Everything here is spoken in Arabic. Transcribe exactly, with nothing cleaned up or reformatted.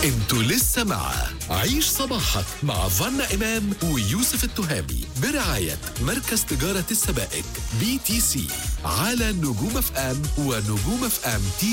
انتوا لسه مع عيش صباحك مع فانا إمام ويوسف التهامي برعاية مركز تجارة السبائك بي تي سي على نجوم اف ام ونجوم اف ام تي